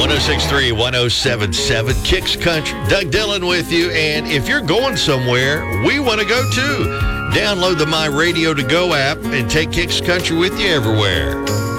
1063, 1077, Kicks Country. Doug Dillon with you. And if you're going somewhere, we want to go too. Download the My Radio to Go app and take Kicks Country with you everywhere.